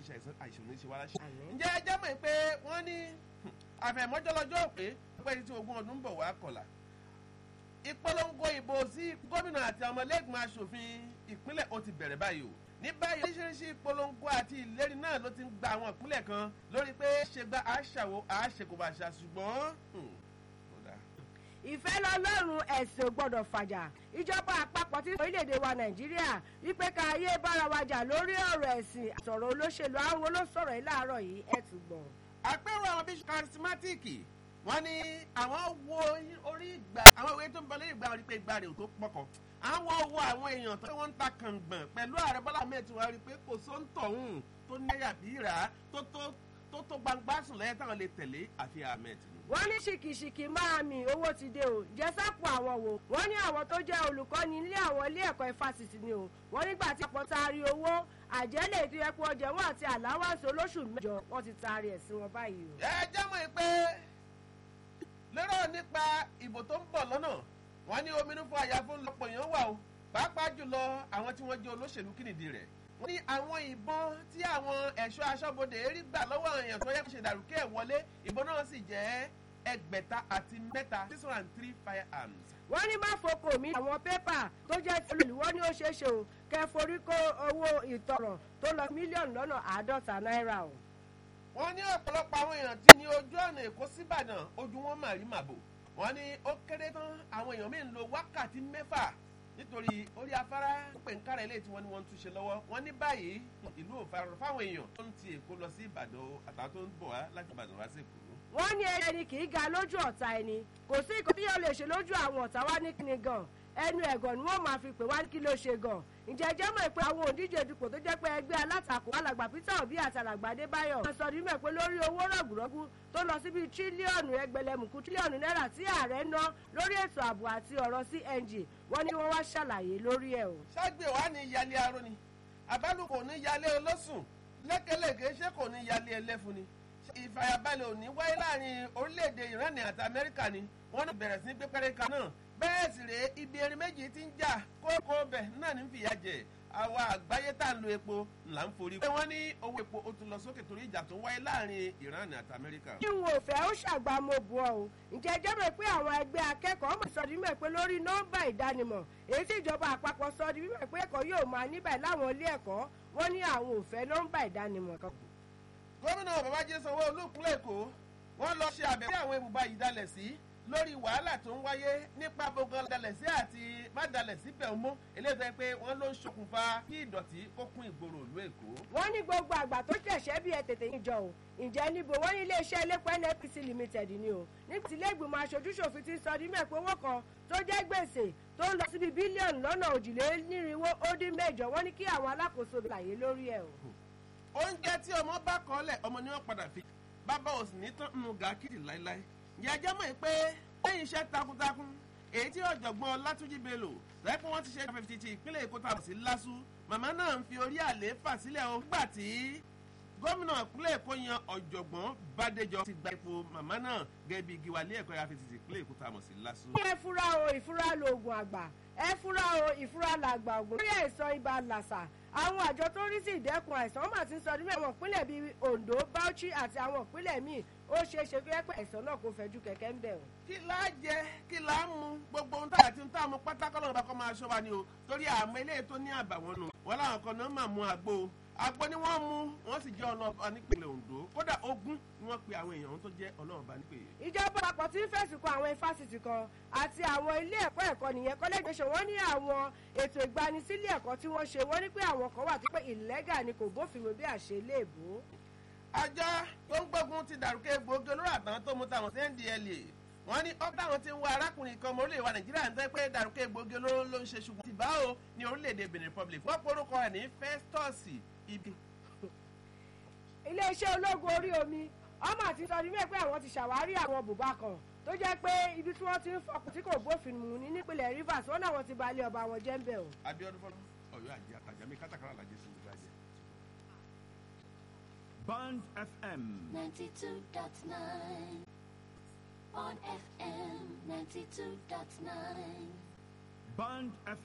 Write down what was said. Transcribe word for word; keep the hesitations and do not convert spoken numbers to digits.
ṣe àìsàn ní ṣe wá láṣẹ. ǹjẹ́ ẹ jẹ́ mọ̀ pé wọ́n ní àfẹ̀mọ́jọ́lọ́jọ́ pé pé tí ogún ọdún bọ̀ wá kọ̀la ìpolongo ìbò sí gómìnà àti ọmọlẹ́gbọ̀n aṣòfin ìpínlẹ̀ ó ti bẹ̀rẹ̀ báyìí o ní báyìí oríṣiríṣi ìpolongo àti ìlérí náà ló ti ń gba àwọn ìpínlẹ̀ kan lórí pé ṣe gba àṣàwò àṣekòbàṣà ṣùgbọ́n ìfẹ́ lọ́lọ́run ẹ̀sìn ò gbọ́dọ̀ fàjà ìjọba àpapọ̀ tí orílẹ̀-èdè wa nàìjíríà wípé ká ayé bára wa jà lórí ọ̀rọ̀ ẹ̀sìn àtọ̀rọ̀ olóṣèlú àwọn olóṣọ̀rọ̀ yìí láàárọ̀ yìí ẹ̀ tún gbọ́. àpérò àwọn bíi charismatiki wọ́n ní àwọn wo orí ìgbà àwọn ìwé tó ń bọ lórí ìgbà wọn rí pé ìgbà rẹ̀ ò tó pọ̀kọ̀ àwọn wo àwọn èèyàn tó wọ́n ń ta kàngbọ̀n pẹ̀lú ààrẹ bọ́lá ahmed tiwa rí pé kò sóńtọ̀hún tó náírà bí rà tó tó tó gbangba sùn lẹ́yìn táwọn lè tẹ̀lé àfi ahmed wọ́n ní ṣìkìṣìkì máa mi owó ti dé o jẹ́sàpọ̀ àwọn wò wọ́n ní àwọn tó jẹ́ olùkọ́ni ilé àwọn ilé ẹ̀kọ́ ifásitì ni o wọ́n nígbà tí àpọ̀ taari owó àjẹ́lẹ̀ ètò ẹ̀kọ́ ọjà wọn àti àláwàsí olóṣù mẹ́jọ wọ́n ti taari ẹ̀ sí wọn báyìí o. ẹ jẹ́ mọ̀ pé lérò nípa ìbò tó ń bọ̀ lọ́nà wọ́n ní ominú fún àyà fún lọ́pọ̀ èèyàn wà o pàápàá jùlọ àwọn tí wọ́n jẹ́ olóṣèlú kìnìdí rẹ̀ wọ́n ní àwọn ìbọn tí àwọn ẹ̀ṣọ́ aṣọ́bodè rí gbà lọ́wọ́ àwọn èèyàn tó yẹ kó ṣe dàrúkẹ́ ẹ̀ wọlé ìbọn náà sì jẹ́ ẹgbẹ̀ta àti mẹ́ta six hundred and three firearms. wọ́n ní má fokò mí àwọn pépà tó jẹ́ ti olùwọ́ ní ó ṣeé ṣe o kẹ́ forí kó owó ìtọ̀rọ̀ tó lọ mílíọ̀nù lọ́nà àádọ́ta náírà o. wọ́n ní ọ̀pọ̀lọpọ̀ àwọn èèyàn tí ní ojú ọ̀nà èkó síbàdàn ojú wọn mà rí màbò wọ́n ní ó kéré tán àwọn èèyàn míì ń lo wákàtí mẹ́fà nítorí orí afárá pé nǹkan rẹ̀ lè tí wọ́n ní wọ́n ń túnṣe lọ́wọ́ wọ́n ní báyìí ìlú òfarò fáwọn èèyàn tó ń ti èkó lọ sí ìbàdàn àtàwọn tó ń bọ̀ wá láti ìbàdàn wá sí èkó. wọ́n ní ẹni kì í ga lójú ọ̀tá ẹni kò sí ìkọ́ tí yóò lè ṣe lójú àwọn ọ̀tá wá ní kíni gan ẹnu ẹ̀gàn ni wọ́n máa fi pè wá kí ló ṣe gan ǹjẹ́ jẹ́ mọ̀ pé àwọn òǹdíje dupò tó jẹ́ pé ẹgbẹ́ alátakò alàgbà peter obi àti alàgbà adébáyọ̀ wọ́n sọ nímọ̀ pé lórí owó rọ̀gùrọ̀gù tó lọ síbi tírílíọ̀nù ẹgbẹ̀lẹ́mùkú tírílíọ̀nù náírà tí ààrẹ ná lórí ètò ààbò àti ọ̀rọ̀ C N G wọ́n ní wọ́n wá ṣàlàyé lórí ẹ̀ o. ṣáàgbé wa ní yalé aró ni àbálù kò ní yalé olóṣùn lẹ́kẹ̀lẹ́kẹ̀ ṣé kò ní yalé ẹlẹ́fun ni ìfàyàbalẹ̀ ò ní wáyé láàrin orílẹ̀-èdè iran àti amẹ́ríkà ni wọ́n náà bẹ̀rẹ̀ sí ní pẹ́pẹ́rẹ́ kan náà bẹ́ẹ̀ sì rèé ibi erin méjì ti ń jà kókó bẹ̀ náà ní fìyà jẹ àwa àgbáyé tá à ń lo epo là ń forí. pé wọ́n ní owó epo ó tún lọ sókè torí ìjà tó ń wáyé láàrin iran àti amẹ́ríkà. ìwọ̀n òfẹ́ ó ṣàgbàmọ̀bù ọ̀ o ǹjẹ́ jẹ́ mọ̀ pé àwọn ẹgbẹ́ akẹ́kọ̀ọ́ mọ̀ sọ́dún mọ̀ pé lórí nọ́mbà ìdánimọ̀ èyí tí ìjọba àpapọ̀ sọ́dún mọ̀ pé ẹ̀kọ́ yóò máa níbẹ̀ láwọn ilé ẹ̀kọ́ wọ́n ní àwọn òfẹ́ nọ́mbà ìdánimọ̀ kan. gómìnà babájídé sanwó-olú ìpínlẹ̀ èkó wọ́n lọ ṣe àbẹ̀wò sí àwọn ibùba ìdálẹ̀ sí lórí wàhálà tó ń wáyé nípa gbogbo dalẹ̀ sí àti má dalẹ̀ sí bẹ̀ mọ́ eléyìí tó yẹ pé wọ́n ló ń ṣokùnfà kí ìdọ̀tí kó kún ìgboro ìlú èkó. wọ́n ní gbogbo àgbà tó ṣẹ̀ṣẹ̀ bí ẹ tètè níjọ o ǹjẹ́ níbo wọ́n ní iléeṣẹ́ elépo N N P C limited ni o níbi tí iléègbìmọ̀ aṣojúṣòfin ti sọ ní mẹ́pẹ́ owó kan tó jẹ́ gbèsè tó ń lọ síbi bílíọ̀nù lọ́nà òjìlénírínwó ó dín mẹ́jọ wọ́n ní kí àwọn alákòóso láyé lórí ẹ̀ o. oúnjẹ tí ọmọ bá kọ́ lẹ̀ ọmọ ni wọ́n padà fi bàbá òsì ní tán nù gàkìtì láéláé yàjẹ́ mọ̀ pé lẹ́yìn iṣẹ́ takuntakun èyí tí ọ̀jọ̀gbọ́n Látúnjí Bello lẹ́pọ̀ wọ́n ti ṣe fifty ti ìpínlẹ̀ Èkó tàbí sí lásù màmá náà ń fi orí àlééfà sílẹ̀ o nígbà tí gómìnà ìpínlẹ̀ Èkó yan ọ̀jọ̀gbọ́n Bádéjọ ti gba ipò màmá náà gẹ́gẹ́ bí igi wálé ẹ̀kọ́ ya fifty ti ìpínlẹ̀ Èkó tàbí sí lásù. ẹ fura o ìfura lóògùn àgbà ẹ fura o ìfura làgbà ògùn lórí àìsàn ibà làṣà àwọn àjọ tó ń rí sí ìdẹ́kun àìsàn wọn máa ti ń sọ nínú àwọn ìpínlẹ̀ bíi Ondo Bauchi àti àwọn ìpínlẹ̀ míì ó ṣeé ṣe kí ẹ pẹ́ àìsàn náà kó fẹjú kẹ̀kẹ́ ń bẹ̀ o. kí láá jẹ kí láá mu gbogbo ohun tá àti ohun tá a mú pátákọ́lọ́ ọba kan máa ṣọ́ wa ni o torí àmọ́ eléyìí tó ní àbàwọ́n nù wọ́n láwọn kan náà máa mú àgbo àgbo ni wọ́n mú wọ́n sì jẹ́ ọlọ́ọ̀bá nípìnlẹ̀ Ondo kódà ogún ni wọ́n pe àwọn èèyàn tó jẹ́ ọlọ́ọ̀bá nípè. ìjọba àpapọ̀ tí ń fẹ̀sùn kan àwọn ifásitì kan àti àwọn ilé ẹ̀kọ́ ẹ̀kọ́ nìyẹn kọ́lẹ́gbẹ̀ṣẹ̀ wọ́n ní àwọn ètò ìgbanisílé ẹ̀kọ́ tí wọ́n ṣe wọ́n ní pé àwọn kan wà tó pé ìlẹ́gà ni kò bófin mu bí àṣẹ léèbó. àjọ tó ń gbógun ti dàrúkẹ́ egbòogi olóró àtàwọn tó mú táwọn sí N D L A wọ́n ní ọ́ táwọn ti ń wá arákùnrin kan ọmọ orílẹ̀ wa Nàìjíríà ń tẹ́ pé dàrúkẹ́ egbòogi olóró ló ń ṣe ṣùgbọ́n ti bá o ní orílẹ̀-èdè Benin Republic wọ́n porúkọ rẹ̀ ní Festus ibi. iléeṣẹ́ ológun orí omi ọmọ àti sọ nílé pé àwọn ti ṣàwárí àwọn bùbá kan tó jẹ́ pé ibi tí wọ́n ti ń fọkùn tí kò bófin mu ní nípínlẹ̀ Rivers wọ́n náà wọ́n ti balẹ̀ ọba wọn jẹ́ ń bẹ̀ o. Abíọ́dún fọlọ Ọ̀yọ́ àjẹ àtàjàmí kátàkárà làjẹ sí ìlú àjẹ. Bond F M ninety-two dot nine on F M ninety-two dot nine. Bond F